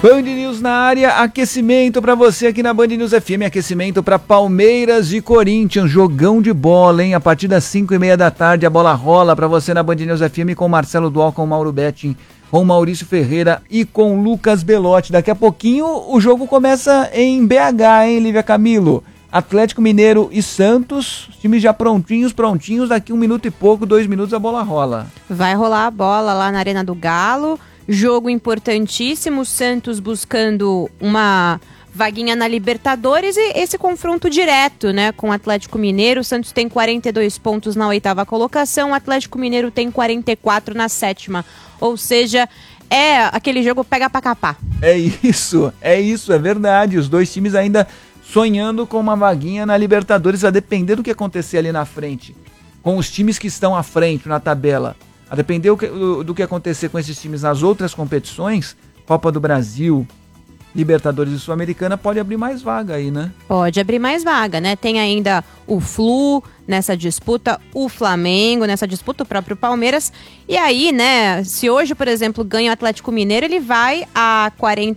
Band News na área, aquecimento pra você aqui na Band News FM, aquecimento pra Palmeiras e Corinthians, jogão de bola, hein? A partir das 5h30 da tarde a bola rola pra você na Band News FM com Marcelo Dual, com Mauro Betting, com Maurício Ferreira e com Lucas Belotti. Daqui a pouquinho o jogo começa em BH, hein, Lívia Camilo? Atlético Mineiro e Santos, times já prontinhos, daqui 1 minuto e pouco, 2 minutos a bola rola. Vai rolar a bola lá na Arena do Galo. Jogo importantíssimo, Santos buscando uma vaguinha na Libertadores e esse confronto direto, né, com o Atlético Mineiro. O Santos tem 42 pontos na 8ª colocação, o Atlético Mineiro tem 44 na 7ª. Ou seja, é aquele jogo pega pra capar. É isso, é verdade. Os dois times ainda sonhando com uma vaguinha na Libertadores, a depender do que acontecer ali na frente, com os times que estão à frente na tabela. A depender do que acontecer com esses times nas outras competições, Copa do Brasil, Libertadores e Sul-Americana, pode abrir mais vaga aí, né? Pode abrir mais vaga, né? Tem ainda o Flu nessa disputa, o Flamengo nessa disputa, o próprio Palmeiras. E aí, né, se hoje, por exemplo, ganha o Atlético Mineiro, ele vai a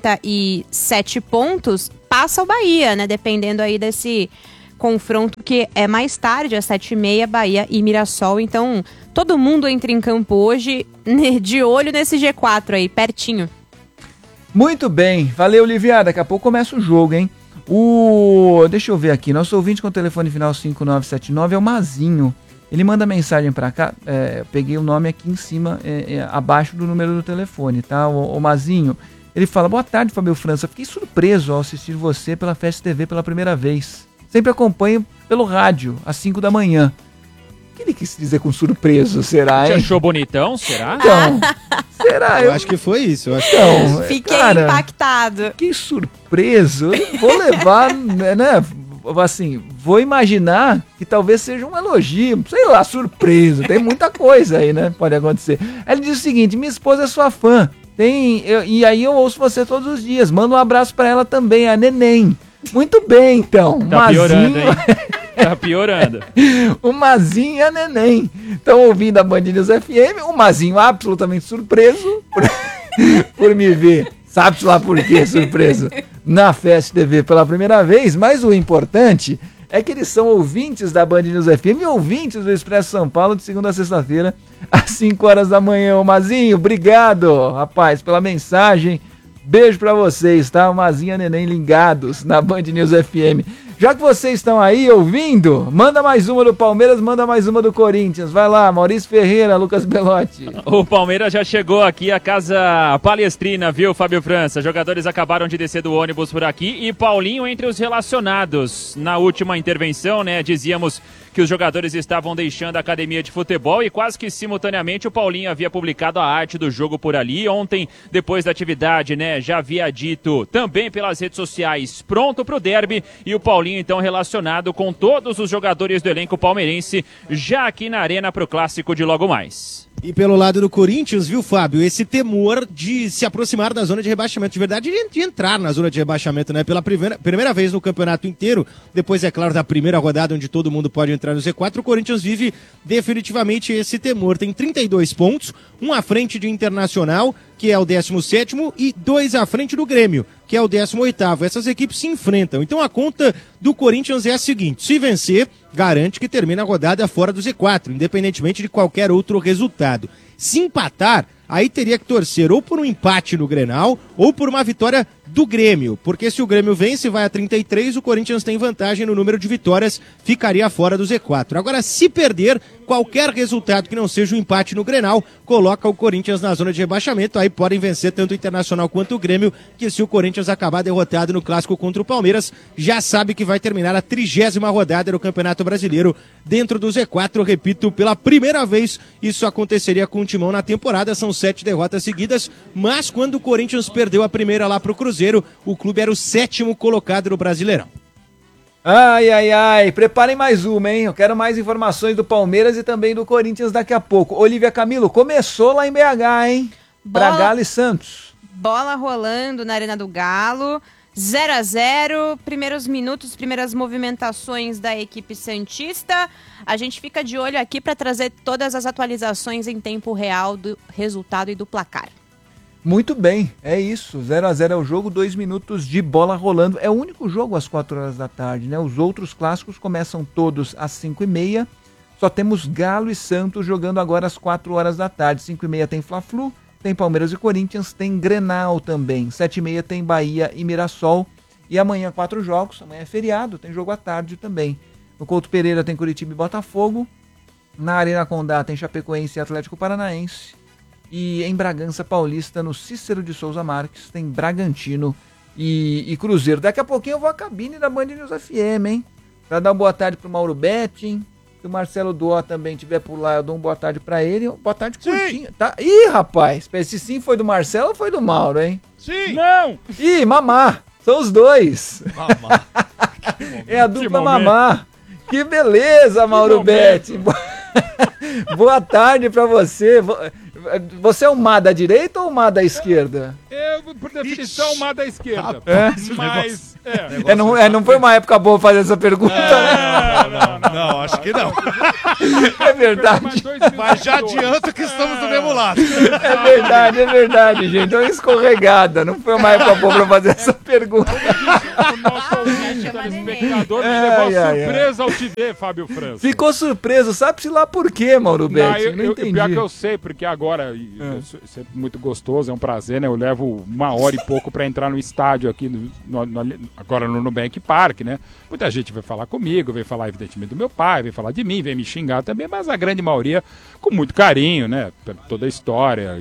47 pontos, passa o Bahia, né? Dependendo aí desse confronto que é mais tarde, às 7h30, Bahia e Mirassol. Então, todo mundo entra em campo hoje de olho nesse G4 aí, pertinho. Muito bem, valeu, Livia. Daqui a pouco começa o jogo, hein? Deixa eu ver aqui, nosso ouvinte com o telefone final 5979 é o Mazinho. Ele manda mensagem pra cá, peguei o nome aqui em cima, abaixo do número do telefone, tá? O Mazinho, ele fala: boa tarde, Fábio França, fiquei surpreso ao assistir você pela Fast TV pela primeira vez. Sempre acompanho pelo rádio, às 5 da manhã. O que ele quis dizer com surpreso, será, hein? Você achou bonitão, será? Então, será? Eu acho que foi isso. Fiquei impactado. Que surpreso. Eu vou levar, né? Assim, vou imaginar que talvez seja um elogio, sei lá, surpreso. Tem muita coisa aí, né? Pode acontecer. Ele diz o seguinte: minha esposa é sua fã. E aí eu ouço você todos os dias. Manda um abraço pra ela também, a Neném. Muito bem, então. Tá piorando, hein? Tá piorando. O Mazinho e a Neném estão ouvindo a Band News FM. O Mazinho absolutamente surpreso por me ver. Sabe-se lá por quê, surpreso, na Fast TV pela primeira vez. Mas o importante é que eles são ouvintes da Band News FM e ouvintes do Expresso São Paulo de segunda a sexta-feira, às 5 horas da manhã. Ô Mazinho, obrigado, rapaz, pela mensagem. Beijo pra vocês, tá? O Mazinho e a Neném ligados na Band News FM. Já que vocês estão aí ouvindo, manda mais uma do Palmeiras, manda mais uma do Corinthians. Vai lá, Maurício Ferreira, Lucas Belotti. O Palmeiras já chegou aqui à Casa Palestrina, viu, Fábio França? Jogadores acabaram de descer do ônibus por aqui e Paulinho entre os relacionados. Na última intervenção, né, dizíamos que os jogadores estavam deixando a academia de futebol e quase que simultaneamente o Paulinho havia publicado a arte do jogo por ali. Ontem, depois da atividade, né, já havia dito também pelas redes sociais, pronto pro derby, e o Paulinho então relacionado com todos os jogadores do elenco palmeirense já aqui na arena pro clássico de logo mais. E pelo lado do Corinthians, viu, Fábio, esse temor de se aproximar da zona de rebaixamento, de verdade, de entrar na zona de rebaixamento, né, pela primeira vez no campeonato inteiro, depois, é claro, da primeira rodada, onde todo mundo pode entrar no Z4, o Corinthians vive definitivamente esse temor. Tem 32 pontos, um à frente de Internacional, que é o 17º, e 2 à frente do Grêmio, que é o 18º. Essas equipes se enfrentam. Então a conta do Corinthians é a seguinte: se vencer, garante que termina a rodada fora do Z4, independentemente de qualquer outro resultado. Se empatar, aí teria que torcer ou por um empate no Grenal ou por uma vitória do Grêmio, porque se o Grêmio vence, vai a 33, o Corinthians tem vantagem no número de vitórias, ficaria fora do Z4. Agora, se perder, qualquer resultado que não seja um empate no Grenal, coloca o Corinthians na zona de rebaixamento, aí podem vencer tanto o Internacional quanto o Grêmio, que se o Corinthians acabar derrotado no clássico contra o Palmeiras, já sabe que vai terminar a 30ª rodada do Campeonato Brasileiro dentro do Z4, repito, pela primeira vez isso aconteceria com o Timão na temporada, são 7 derrotas seguidas, mas quando o Corinthians perdeu a primeira lá pro Cruzeiro, o clube era o 7º colocado no Brasileirão. Ai, ai, ai, preparem mais uma, hein? Eu quero mais informações do Palmeiras e também do Corinthians daqui a pouco. Olívia Camilo, começou lá em BH, hein? Pra Galo e Santos. Bola rolando na Arena do Galo, 0-0, primeiros minutos, primeiras movimentações da equipe santista. A gente fica de olho aqui para trazer todas as atualizações em tempo real do resultado e do placar. Muito bem, é isso. 0-0 é o jogo, 2 minutos de bola rolando. É o único jogo às 4 horas da tarde, né? Os outros clássicos começam todos às 5h30. Só temos Galo e Santos jogando agora às 4 horas da tarde. 5h30 tem Fla-Flu, tem Palmeiras e Corinthians, tem Grenal também. 7h30 tem Bahia e Mirassol. E amanhã 4 jogos, amanhã é feriado, tem jogo à tarde também. No Couto Pereira tem Curitiba e Botafogo. Na Arena Condá tem Chapecoense e Atlético Paranaense. E em Bragança Paulista, no Cícero de Souza Marques, tem Bragantino e Cruzeiro. Daqui a pouquinho eu vou à cabine da Band News FM, hein? Pra dar uma boa tarde pro Mauro Betting. Se o Marcelo Duó também estiver por lá, eu dou uma boa tarde pra ele. Boa tarde curtinha. Tá? Ih, rapaz, esse sim foi do Marcelo ou foi do Mauro, hein? Sim! Não! Ih, Mamá, são os dois. Mamá. É a dupla Mamá. Que beleza, Mauro Betting. Boa tarde pra você. Você é o Má da direita ou o Má da esquerda? Eu, por definição, o Má da esquerda. Mas, mas... não foi uma época boa fazer essa pergunta, né? Não, acho que não. É verdade. Mas já adianto que estamos do mesmo lado. É verdade, gente. Então, escorregada. Não foi uma época boa pra fazer essa pergunta. O nosso ouvinte, telespectador, me levou surpresa ao te ver, Fábio França. Ficou surpreso. Sabe-se lá por quê, Mauro Betting? Não entendi. Pior que eu sei, porque agora, é sempre muito gostoso, é um prazer, né? Eu levo 1h e pouco pra entrar no estádio aqui, agora no Nubank Park, né? Muita gente vai falar comigo, vem falar evidentemente do meu pai, vem falar de mim, vem me xingar também, mas a grande maioria com muito carinho, né? Por toda a história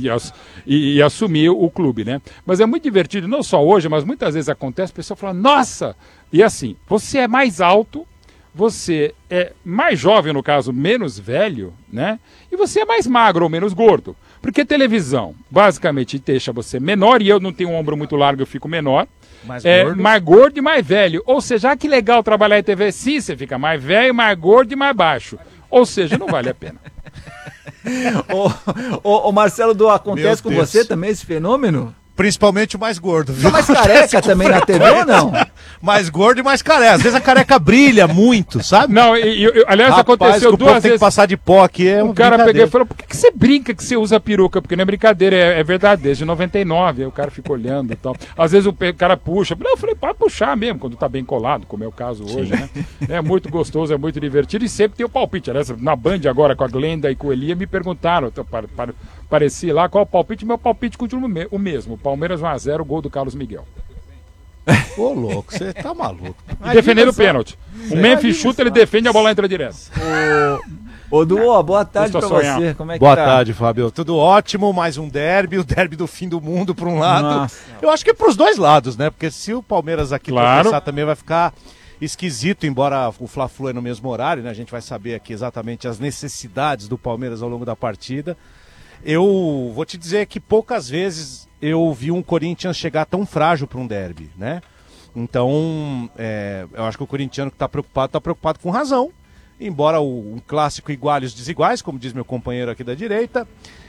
e assumir o clube, né? Mas é muito divertido, não só hoje, mas muitas vezes acontece, a pessoa fala, nossa! E assim, você é mais alto, você é mais jovem, no caso, menos velho, né? E você é mais magro ou menos gordo. Porque televisão, basicamente, deixa você menor, e eu não tenho um ombro muito largo, eu fico menor. Mais gordo e mais velho. Ou seja, que legal trabalhar em TV. Sim, você fica mais velho, mais gordo e mais baixo. Ou seja, não vale a pena. Ô Marcelo, acontece com você também esse fenômeno? Principalmente o mais gordo, viu? Tá mais careca também na TV ou não? Mais gordo e mais careca. Às vezes a careca brilha muito, sabe? Não, aliás, Rapaz, aconteceu duas vezes. Tem que passar de pó aqui, O cara pegou e falou, por que você brinca que você usa peruca? Porque não é brincadeira, é verdade, desde 99. Aí o cara fica olhando e tal. Às vezes o cara puxa. Eu falei, pode puxar mesmo, quando tá bem colado, como é o caso hoje, né? É muito gostoso, é muito divertido e sempre tem o palpite. Aliás, na Band agora, com a Glenda e com o Elia, me perguntaram, apareci lá, qual o palpite? Meu palpite continua o mesmo. Palmeiras 1-0, gol do Carlos Miguel. Ô, louco, você tá maluco. Defendendo o pênalti. O Memphis chuta, ele defende, a bola entra direto. Ô, Duó, boa tarde pra sonhando. você. Como é que Boa tá? tarde, Fábio. Tudo ótimo, mais um derby, o derby do fim do mundo por um lado. Nossa. Eu acho que é pros dois lados, né? Porque se o Palmeiras aqui tropeçar também vai ficar esquisito, embora o Fla-Flu é no mesmo horário, né? A gente vai saber aqui exatamente as necessidades do Palmeiras ao longo da partida. Eu vou te dizer que poucas vezes eu vi um Corinthians chegar tão frágil para um derby, né? Então, eu acho que o corintiano que está preocupado com razão. Embora um clássico iguale os desiguais, como diz meu companheiro aqui da direita.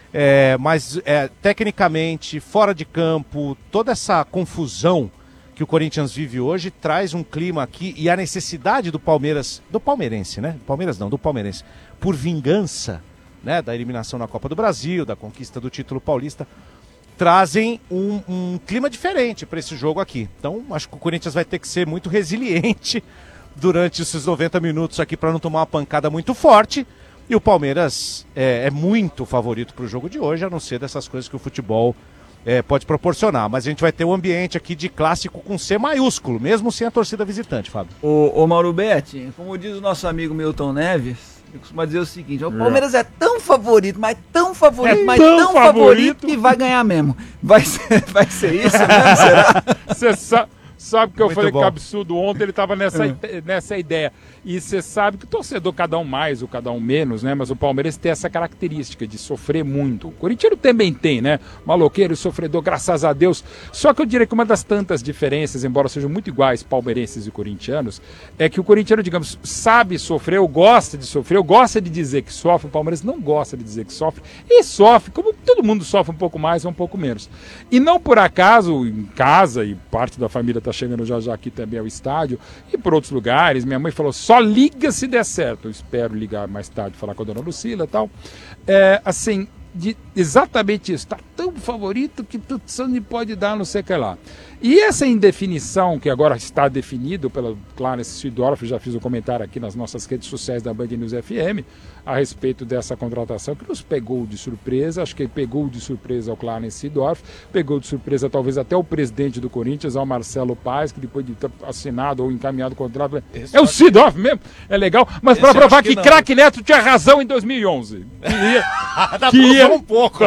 Mas tecnicamente, fora de campo, toda essa confusão que o Corinthians vive hoje traz um clima aqui e a necessidade do palmeirense, né? Do palmeirense, por vingança, né, da eliminação na Copa do Brasil, da conquista do título paulista, trazem um clima diferente para esse jogo aqui. Então, acho que o Corinthians vai ter que ser muito resiliente durante esses 90 minutos aqui para não tomar uma pancada muito forte. E o Palmeiras é muito favorito para o jogo de hoje, a não ser dessas coisas que o futebol pode proporcionar. Mas a gente vai ter um ambiente aqui de clássico com C maiúsculo, mesmo sem a torcida visitante, Fábio. Ô Mauro Betting, como diz o nosso amigo Milton Neves, eu costumo dizer o seguinte, o Palmeiras é tão favorito, mas tão favorito que vai ganhar mesmo. Vai ser isso mesmo, será? Você sabe que eu Muito falei bom. que absurdo ontem, ele estava nessa ideia. E você sabe que o torcedor, cada um mais ou cada um menos, né? Mas o Palmeiras tem essa característica de sofrer muito. O corintiano também tem, né? Maloqueiro, sofredor, graças a Deus. Só que eu diria que uma das tantas diferenças, embora sejam muito iguais palmeirenses e corintianos, é que o corintiano, digamos, sabe sofrer, ou gosta de sofrer, ou gosta de dizer que sofre. O Palmeiras não gosta de dizer que sofre. E sofre, como todo mundo sofre um pouco mais ou um pouco menos. E não por acaso, em casa, e parte da família está chegando já aqui também ao estádio, e por outros lugares, minha mãe falou, só liga se der certo. Eu espero ligar mais tarde, falar com a dona Lucila e tal. Assim, exatamente isso. Está tão favorito que não pode dar, não sei o que lá. E essa indefinição, que agora está definido pela Clarence Seedorf, já fiz um comentário aqui nas nossas redes sociais da Band News FM, a respeito dessa contratação, que nos pegou de surpresa, acho que pegou de surpresa o Clarence Seedorf, pegou de surpresa talvez até o presidente do Corinthians, o Marcelo Paes, que depois de ter assinado ou encaminhado o contrato, é o Seedorf mesmo, é legal, mas para provar que craque Neto tinha razão em 2011. Atrasou um pouco.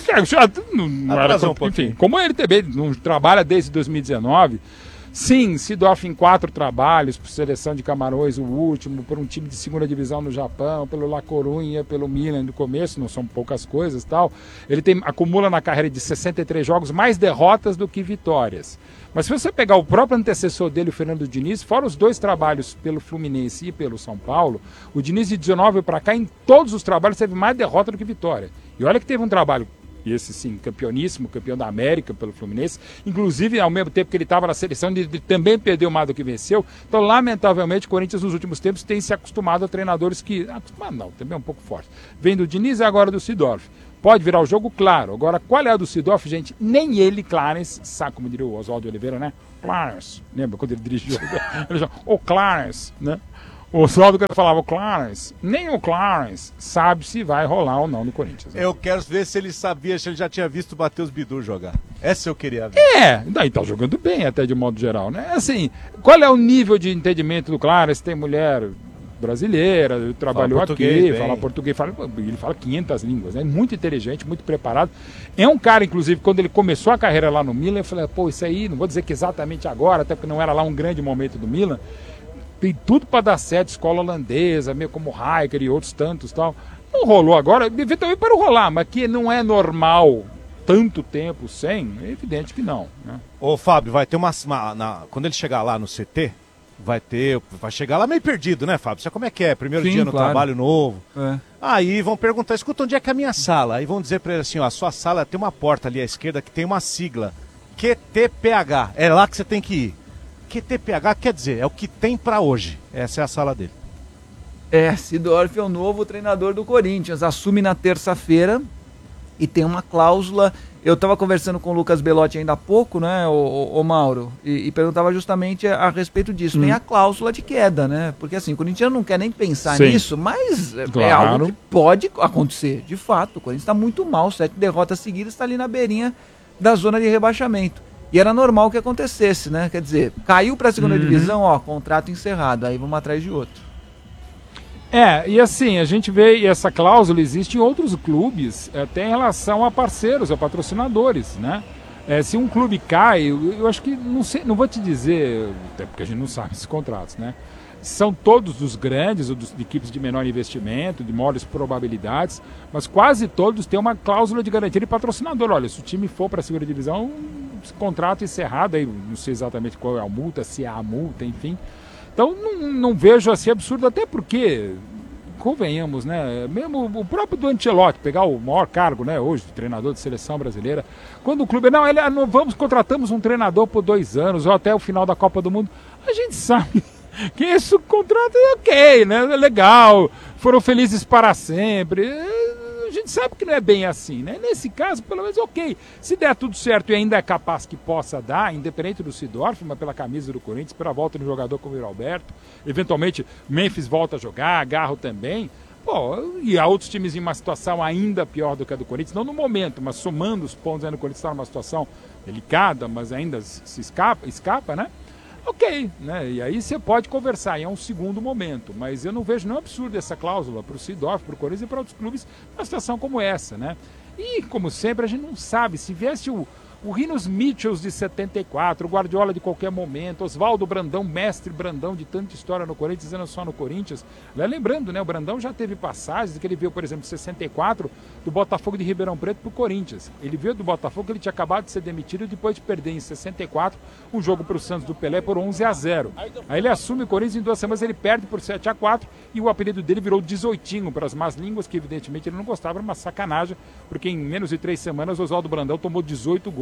Enfim, como ele também não trabalha desde 2019, sim, Seedorf em 4 trabalhos, por seleção de Camarões, o último, por um time de segunda divisão no Japão, pelo La Coruña, pelo Milan no começo, não são poucas coisas e tal. Ele acumula na carreira de 63 jogos mais derrotas do que vitórias. Mas se você pegar o próprio antecessor dele, o Fernando Diniz, fora os 2 trabalhos pelo Fluminense e pelo São Paulo, o Diniz de 19 para cá, em todos os trabalhos, teve mais derrota do que vitória. E olha que teve um trabalho, esse sim, campeoníssimo, campeão da América pelo Fluminense, inclusive ao mesmo tempo que ele estava na seleção, ele também perdeu mais do que venceu. Então, lamentavelmente, o Corinthians nos últimos tempos tem se acostumado a treinadores que, não, também é um pouco forte. Vem do Diniz e agora do Seedorf. Pode virar o jogo, claro. Agora, qual é a do Seedorf, gente? Nem ele, Clarence, sabe como diria o Oswaldo Oliveira, né? Clarence, lembra quando ele dirigiu? Ele já, Clarence, né? O Oswaldo falava, o Clarence, nem o Clarence sabe se vai rolar ou não no Corinthians. Né? Eu quero ver se ele sabia, se ele já tinha visto o Matheus Bidu jogar. Essa eu queria ver. Daí tá jogando bem até de modo geral, né? Assim, qual é o nível de entendimento do Clarence? Tem mulher brasileira, ele trabalhou aqui, fala português, ele fala 500 línguas, né? Muito inteligente, muito preparado. É um cara, inclusive, quando ele começou a carreira lá no Milan, eu falei, isso aí, não vou dizer que exatamente agora, até porque não era lá um grande momento do Milan, tem tudo para dar certo, escola holandesa, meio como Rijkaard e outros tantos tal. Não rolou agora, eventualmente para rolar, mas que não é normal tanto tempo sem, é evidente que não. Né? Ô Fábio, vai ter quando ele chegar lá no CT, vai chegar lá meio perdido, né, Fábio? Sabe como é que é? Primeiro dia no trabalho novo. É. Aí vão perguntar, escuta, onde é que é a minha sala? Aí vão dizer para ele assim, ó, a sua sala tem uma porta ali à esquerda que tem uma sigla, QTPH, é lá que você tem que ir. QTPH quer dizer, é o que tem pra hoje. Essa é a sala dele. Seedorf é o novo treinador do Corinthians. Assume na terça-feira e tem uma cláusula. Eu estava conversando com o Lucas Belotti ainda há pouco, né, o Mauro, e perguntava justamente a respeito disso. Tem a cláusula de queda, né? Porque assim, o Corinthians não quer nem pensar nisso, mas é algo que pode acontecer. De fato, o Corinthians está muito mal. 7 derrotas seguidas, está ali na beirinha da zona de rebaixamento. E era normal que acontecesse, né? Quer dizer, caiu para a segunda divisão, contrato encerrado, aí vamos atrás de outro. E assim, a gente vê, e essa cláusula existe em outros clubes, até em relação a parceiros, a patrocinadores, né? Se um clube cai, eu acho que, não vou te dizer, até porque a gente não sabe esses contratos, né? São todos dos grandes, ou de equipes de menor investimento, de maiores probabilidades, mas quase todos têm uma cláusula de garantia de patrocinador. Olha, se o time for para a segunda divisão, contrato encerrado, aí não sei exatamente qual é a multa, se há a multa, enfim. Então não vejo assim absurdo, até porque, convenhamos, né? Mesmo o próprio do Ancelotti, pegar o maior cargo, né, hoje, de treinador de seleção brasileira, quando o clube, contratamos um treinador por 2 anos, ou até o final da Copa do Mundo, a gente sabe que esse contrato é ok, né? É legal, foram felizes para sempre. A gente sabe que não é bem assim, né? Nesse caso, pelo menos, ok. Se der tudo certo e ainda é capaz que possa dar, independente do Seedorf, mas pela camisa do Corinthians, pela volta de um jogador como o Alberto, eventualmente Memphis volta a jogar, Garro também. E há outros times em uma situação ainda pior do que a do Corinthians, não no momento, mas somando os pontos, ainda o Corinthians está numa situação delicada, mas ainda se escapa, né? Ok, né? E aí você pode conversar, é um segundo momento, mas eu não vejo nenhum absurdo essa cláusula para o Seedorf, para o Corinthians e para outros clubes numa situação como essa, né? E, como sempre, a gente não sabe, se viesse o Rinos Mitchells de 74, o Guardiola de qualquer momento, Oswaldo Brandão, mestre Brandão de tanta história no Corinthians, não só no Corinthians. Lembrando, né, o Brandão já teve passagens que ele veio, por exemplo, em 64, do Botafogo de Ribeirão Preto para o Corinthians. Ele veio do Botafogo, ele tinha acabado de ser demitido depois de perder em 64 um jogo para o Santos do Pelé por 11-0. Aí ele assume o Corinthians, em 2 semanas ele perde por 7-4 e o apelido dele virou 18 para as más línguas, que evidentemente ele não gostava, era uma sacanagem, porque em menos de 3 semanas o Oswaldo Brandão tomou 18 gols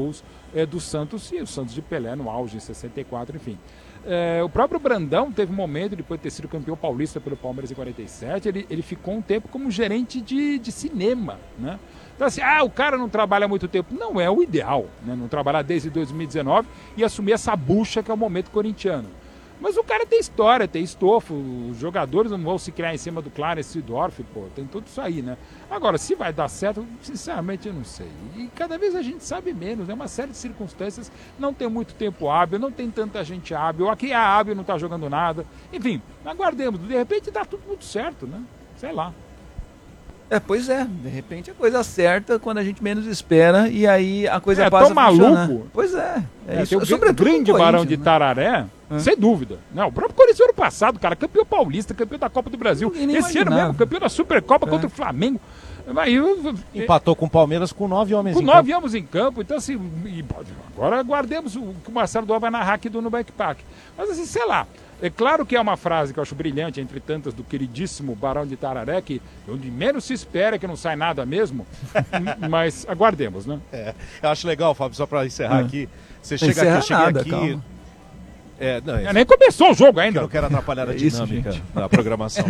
gols do Santos, e o Santos de Pelé no auge em 64, enfim. O próprio Brandão teve um momento, depois de ter sido campeão paulista pelo Palmeiras em 47, ele ficou um tempo como gerente de cinema, né? Então assim, o cara não trabalha há muito tempo. Não é o ideal, né? Não trabalhar desde 2019 e assumir essa bucha que é o momento corintiano. Mas o cara tem história, tem estofo, os jogadores não vão se criar em cima do Clarence Seedorf, pô, tem tudo isso aí, né? Agora, se vai dar certo, sinceramente eu não sei. E cada vez a gente sabe menos, né? Uma série de circunstâncias, não tem muito tempo hábil, não tem tanta gente hábil, aqui é hábil, não tá jogando nada. Enfim, aguardemos, de repente dá tudo muito certo, né? Sei lá. Pois é, de repente a coisa certa quando a gente menos espera e aí a coisa passa a funcionar. Maluco. Pois é. Isso. O grande Barão de Tararé, sem dúvida. Não, o próprio Corinthians ano passado, cara, campeão paulista, campeão da Copa do Brasil. Esse ano mesmo, campeão da Supercopa contra o Flamengo. Empatou com o Palmeiras com 9 homens em campo. Com 9 homens em campo. Então, assim, agora aguardemos o que o Marcelo Duval vai narrar aqui do Nubank. Mas, assim, sei lá. É claro que é uma frase que eu acho brilhante, entre tantas, do queridíssimo Barão de Tararé, que onde menos se espera que não sai nada mesmo, mas aguardemos, né? Eu acho legal, Fábio, só para encerrar aqui. Você chega aqui, eu cheguei aqui... Calma. Nem começou o jogo ainda. Eu não quero atrapalhar a dinâmica da programação.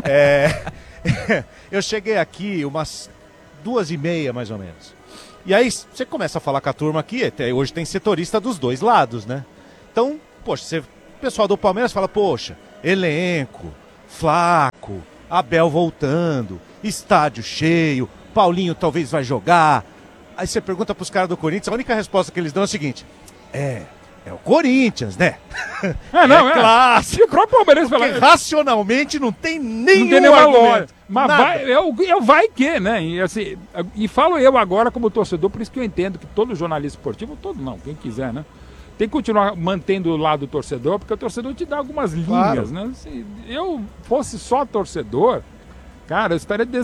Eu cheguei aqui umas 2h30, mais ou menos. E aí você começa a falar com a turma aqui, até hoje tem setorista dos dois lados, né? Então, poxa, o pessoal do Palmeiras fala, poxa, elenco, Flaco, Abel voltando, estádio cheio, Paulinho talvez vai jogar. Aí você pergunta pros caras do Corinthians, a única resposta que eles dão é o seguinte, é o Corinthians, né? Clássico. E o próprio Palmeiras fala, racionalmente não tem nenhum argumento. Mas vai que, né? E, assim, e falo eu agora como torcedor, por isso que eu entendo que todo jornalista esportivo, quem quiser, né? Tem que continuar mantendo o lado do torcedor, porque o torcedor te dá algumas linhas, né? Se eu fosse só torcedor, cara, eu estaria